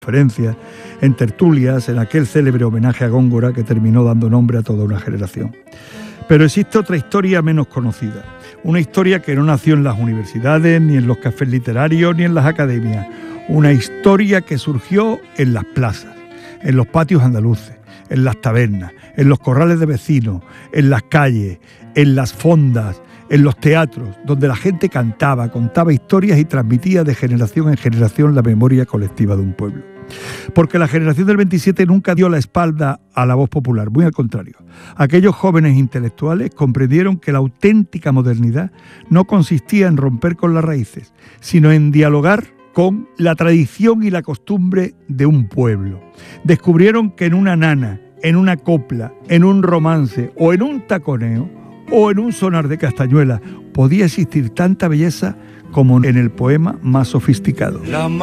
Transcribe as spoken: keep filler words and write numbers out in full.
conferencias, en tertulias, en aquel célebre homenaje a Góngora que terminó dando nombre a toda una generación. Pero existe otra historia menos conocida, una historia que no nació en las universidades, ni en los cafés literarios, ni en las academias, una historia que surgió en las plazas, en los patios andaluces, en las tabernas, en los corrales de vecinos, en las calles, en las fondas, en los teatros, donde la gente cantaba, contaba historias y transmitía de generación en generación la memoria colectiva de un pueblo. Porque la generación del veintisiete nunca dio la espalda a la voz popular, muy al contrario. Aquellos jóvenes intelectuales comprendieron que la auténtica modernidad no consistía en romper con las raíces, sino en dialogar con la tradición y la costumbre de un pueblo. Descubrieron que en una nana, en una copla, en un romance o en un taconeo o en un sonar de castañuela podía existir tanta belleza como en el poema más sofisticado.